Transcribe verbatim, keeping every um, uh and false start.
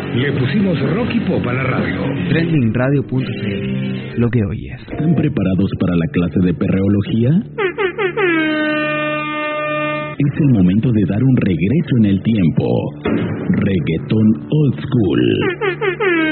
Le pusimos rock y pop a la radio. trending radio punto c l, lo que oyes. ¿Están preparados para la clase de perreología? Es el momento de dar un regreso en el tiempo. Reggaetón Old School.